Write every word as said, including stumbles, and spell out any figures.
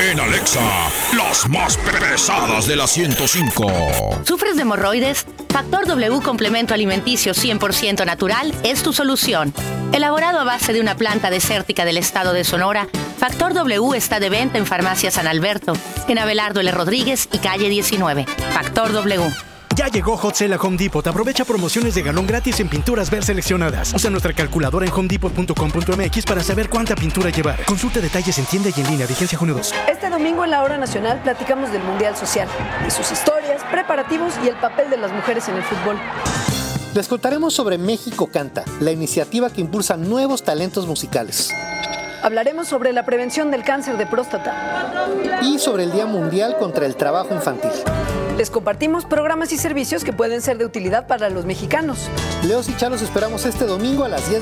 En Alexa, las más pesadas de la ciento cinco. ¿Sufres de hemorroides? Factor W Complemento Alimenticio cien por ciento natural es tu solución. Elaborado a base de una planta desértica del estado de Sonora, Factor W está de venta en Farmacia San Alberto, en Abelardo L. Rodríguez y calle diecinueve. Factor W. Ya llegó Hot Sale a Home Depot. Aprovecha promociones de galón gratis en pinturas Ver seleccionadas. Usa nuestra calculadora en home depot punto com punto m x para saber cuánta pintura llevar. Consulta detalles en tienda y en línea. Vigencia junio dos. Este domingo en la Hora Nacional platicamos del Mundial Social, de sus historias, preparativos y el papel de las mujeres en el fútbol. Les contaremos sobre México Canta, la iniciativa que impulsa nuevos talentos musicales. Hablaremos sobre la prevención del cáncer de próstata. Y sobre el Día Mundial contra el Trabajo Infantil. Les compartimos programas y servicios que pueden ser de utilidad para los mexicanos. Leos y Chalos esperamos este domingo a las diez